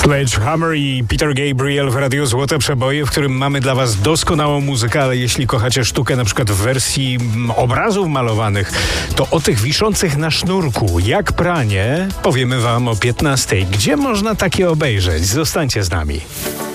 Sledgehammer i Peter Gabriel w Radiu Złote Przeboje, w którym mamy dla was doskonałą muzykę, ale jeśli kochacie sztukę na przykład w wersji obrazów malowanych, to o tych wiszących na sznurku, jak pranie, powiemy wam o 15:00. Gdzie można takie obejrzeć? Zostańcie z nami.